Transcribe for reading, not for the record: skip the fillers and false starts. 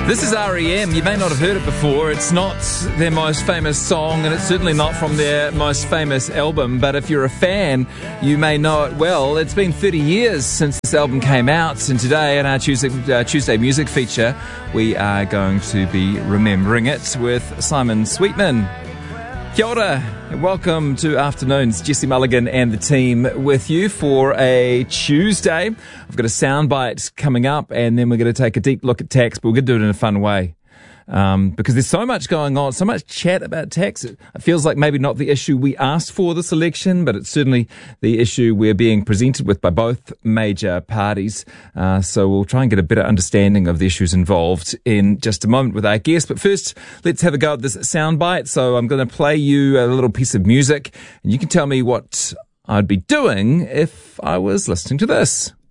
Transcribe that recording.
This is REM. You may not have heard it before. It's not their most famous song, and it's certainly not from their most famous album. But if you're a fan, you may know it well. It's been 30 years since this album came out, and today in our Tuesday music feature, we are going to be remembering it with Simon Sweetman. Kia ora, and welcome to Afternoons. Jesse Mulligan and the team with you for a Tuesday. I've got a soundbite coming up, and then we're going to take a deep look at tax, but we're going to do it in a fun way. Because there's so much going on, so much chat about tax. It feels like maybe not the issue we asked for this election, but it's certainly the issue we're being presented with by both major parties. So we'll try and get a better understanding of the issues involved in just a moment with our guest. But first, let's have a go at this soundbite. So I'm going to play you a little piece of music, and you can tell me what I'd be doing if I was listening to this.